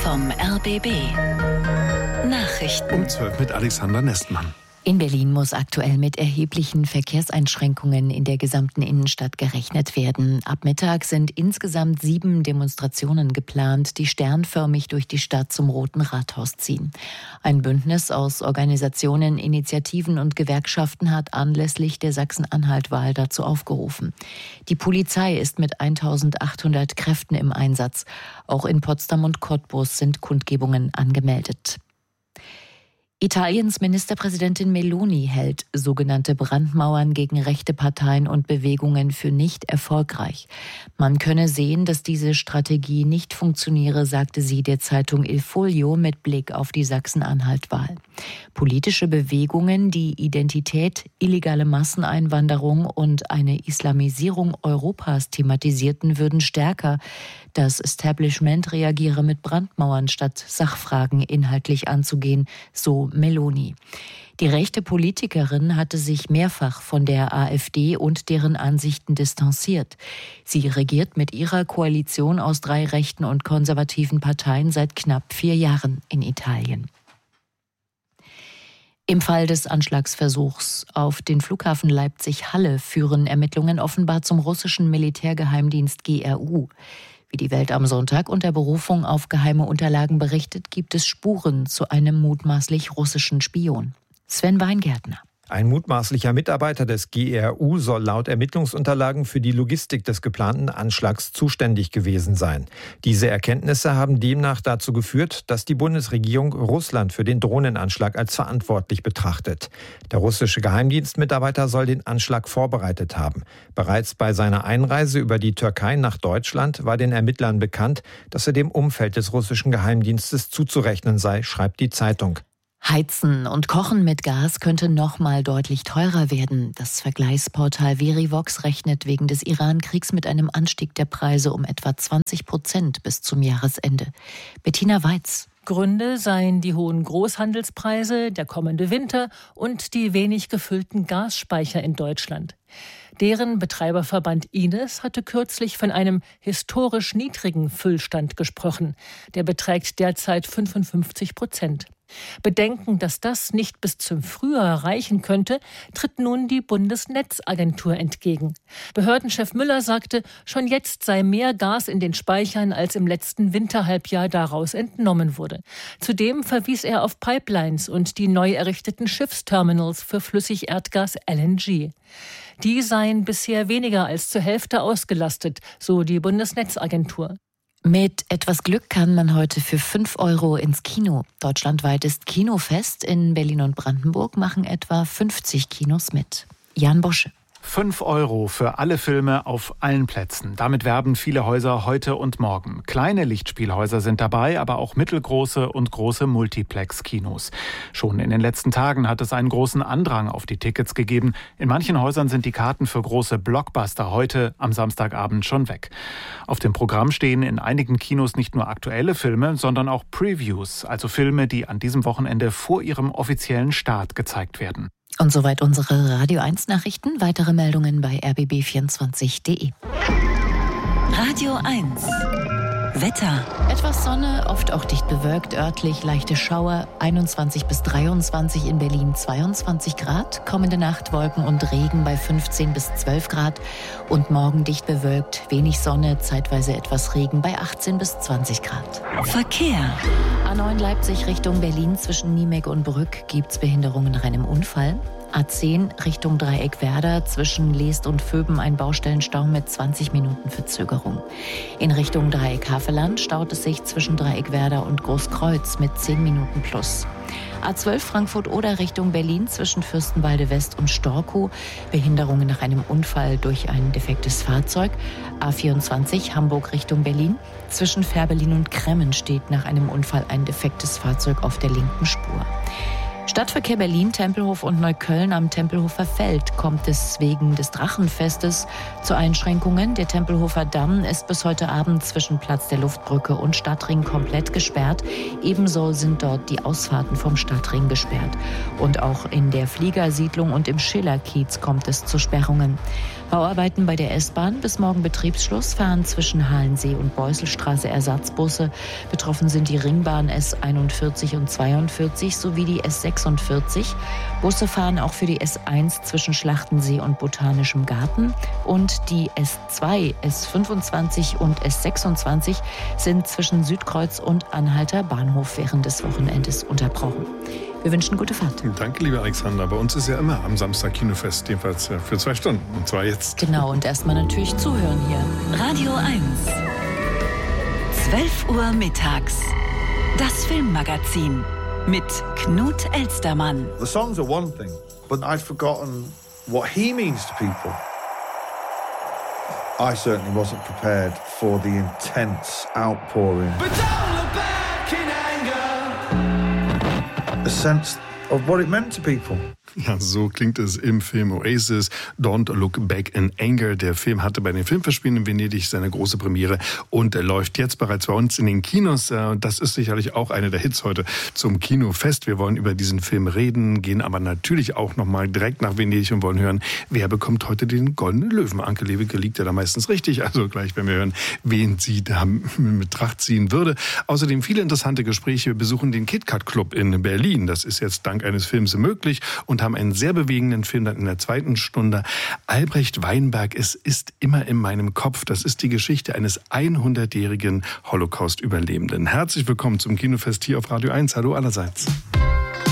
vom RBB. Nachrichten. Um 12 mit Alexander Nestmann. In Berlin muss aktuell mit erheblichen Verkehrseinschränkungen in der gesamten Innenstadt gerechnet werden. Ab Mittag sind insgesamt 7 Demonstrationen geplant, die sternförmig durch die Stadt zum Roten Rathaus ziehen. Ein Bündnis aus Organisationen, Initiativen und Gewerkschaften hat anlässlich der Sachsen-Anhalt-Wahl dazu aufgerufen. Die Polizei ist mit 1800 Kräften im Einsatz. Auch in Potsdam und Cottbus sind Kundgebungen angemeldet. Italiens Ministerpräsidentin Meloni hält sogenannte Brandmauern gegen rechte Parteien und Bewegungen für nicht erfolgreich. Man könne sehen, dass diese Strategie nicht funktioniere, sagte sie der Zeitung Il Foglio mit Blick auf die Sachsen-Anhalt-Wahl. Politische Bewegungen, die Identität, illegale Masseneinwanderung und eine Islamisierung Europas thematisierten, würden stärker. Das Establishment reagiere mit Brandmauern, statt Sachfragen inhaltlich anzugehen, so Meloni. Die rechte Politikerin hatte sich mehrfach von der AfD und deren Ansichten distanziert. Sie regiert mit ihrer Koalition aus 3 rechten und konservativen Parteien seit knapp 4 Jahren in Italien. Im Fall des Anschlagsversuchs auf den Flughafen Leipzig-Halle führen Ermittlungen offenbar zum russischen Militärgeheimdienst GRU. Wie die Welt am Sonntag unter Berufung auf geheime Unterlagen berichtet, gibt es Spuren zu einem mutmaßlich russischen Spion. Sven Weingärtner. Ein mutmaßlicher Mitarbeiter des GRU soll laut Ermittlungsunterlagen für die Logistik des geplanten Anschlags zuständig gewesen sein. Diese Erkenntnisse haben demnach dazu geführt, dass die Bundesregierung Russland für den Drohnenanschlag als verantwortlich betrachtet. Der russische Geheimdienstmitarbeiter soll den Anschlag vorbereitet haben. Bereits bei seiner Einreise über die Türkei nach Deutschland war den Ermittlern bekannt, dass er dem Umfeld des russischen Geheimdienstes zuzurechnen sei, schreibt die Zeitung. Heizen und Kochen mit Gas könnte noch mal deutlich teurer werden. Das Vergleichsportal Verivox rechnet wegen des Iran-Kriegs mit einem Anstieg der Preise um etwa 20% bis zum Jahresende. Bettina Weiz. Gründe seien die hohen Großhandelspreise, der kommende Winter und die wenig gefüllten Gasspeicher in Deutschland. Deren Betreiberverband Ines hatte kürzlich von einem historisch niedrigen Füllstand gesprochen. Der beträgt derzeit 55%. Bedenken, dass das nicht bis zum Frühjahr reichen könnte, tritt nun die Bundesnetzagentur entgegen. Behördenchef Müller sagte, schon jetzt sei mehr Gas in den Speichern, als im letzten Winterhalbjahr daraus entnommen wurde. Zudem verwies er auf Pipelines und die neu errichteten Schiffsterminals für Flüssigerdgas LNG. Die seien bisher weniger als zur Hälfte ausgelastet, so die Bundesnetzagentur. Mit etwas Glück kann man heute für 5 € ins Kino. Deutschlandweit ist Kinofest. In Berlin und Brandenburg machen etwa 50 Kinos mit. Jan Bosche. 5 € für alle Filme auf allen Plätzen. Damit werben viele Häuser heute und morgen. Kleine Lichtspielhäuser sind dabei, aber auch mittelgroße und große Multiplex-Kinos. Schon in den letzten Tagen hat es einen großen Andrang auf die Tickets gegeben. In manchen Häusern sind die Karten für große Blockbuster heute am Samstagabend schon weg. Auf dem Programm stehen in einigen Kinos nicht nur aktuelle Filme, sondern auch Previews, also Filme, die an diesem Wochenende vor ihrem offiziellen Start gezeigt werden. Und soweit unsere Radio 1 Nachrichten. Weitere Meldungen bei rbb24.de. Radio 1. Wetter. Etwas Sonne, oft auch dicht bewölkt, örtlich leichte Schauer, 21 bis 23 in Berlin, 22 Grad. Kommende Nacht Wolken und Regen bei 15 bis 12 Grad. Und morgen dicht bewölkt, wenig Sonne, zeitweise etwas Regen bei 18 bis 20 Grad. Verkehr. A9 Leipzig Richtung Berlin zwischen Niemek und Brück gibt's Behinderungen nach einem Unfall. A10 Richtung Dreieck Werder zwischen Leest und Vöben ein Baustellenstau mit 20 Minuten Verzögerung. In Richtung Dreieck Havelland staut es sich zwischen Dreieck Werder und Großkreuz mit 10 Minuten plus. A12 Frankfurt-Oder Richtung Berlin zwischen Fürstenwalde West und Storkow. Behinderungen nach einem Unfall durch ein defektes Fahrzeug. A24 Hamburg Richtung Berlin. Zwischen Fährberlin und Kremmen steht nach einem Unfall ein defektes Fahrzeug auf der linken Spur. Stadtverkehr Berlin, Tempelhof und Neukölln am Tempelhofer Feld kommt es wegen des Drachenfestes zu Einschränkungen. Der Tempelhofer Damm ist bis heute Abend zwischen Platz der Luftbrücke und Stadtring komplett gesperrt. Ebenso sind dort die Ausfahrten vom Stadtring gesperrt. Und auch in der Fliegersiedlung und im Schillerkiez kommt es zu Sperrungen. Bauarbeiten bei der S-Bahn, bis morgen Betriebsschluss, fahren zwischen Halensee und Beuselstraße Ersatzbusse. Betroffen sind die Ringbahn S41 und 42 sowie die S46. Busse fahren auch für die S1 zwischen Schlachtensee und Botanischem Garten. Und die S2, S25 und S26 sind zwischen Südkreuz und Anhalter Bahnhof während des Wochenendes unterbrochen. Wir wünschen gute Fahrt. Danke, lieber Alexander. Bei uns ist ja immer am Samstag Kinofest, jedenfalls für 2 Stunden. Und zwar jetzt. Genau, und erstmal natürlich zuhören hier. Radio 1. 12 Uhr mittags. Das Filmmagazin mit Knut Elstermann. The songs are one thing, but I'd forgotten what he means to people. I certainly wasn't prepared for the intense outpouring. But don't look back in anger. A sense of what it meant to people. Ja, so klingt es im Film Oasis, Don't Look Back in Anger. Der Film hatte bei den Filmfestspielen in Venedig seine große Premiere und läuft jetzt bereits bei uns in den Kinos. Das ist sicherlich auch eine der Hits heute zum Kinofest. Wir wollen über diesen Film reden, gehen aber natürlich auch nochmal direkt nach Venedig und wollen hören, wer bekommt heute den Goldenen Löwen. Anke Lewicke liegt ja da meistens richtig, also gleich werden wir hören, wen sie da in Betracht ziehen würde. Außerdem viele interessante Gespräche. Wir besuchen den KitKat Club in Berlin. Das ist jetzt dank eines Films möglich und haben einen sehr bewegenden Film dann in der 2. Stunde. Albrecht Weinberg, es ist immer in meinem Kopf. Das ist die Geschichte eines 100-jährigen Holocaust-Überlebenden. Herzlich willkommen zum Kinofest hier auf Radio 1. Hallo allerseits.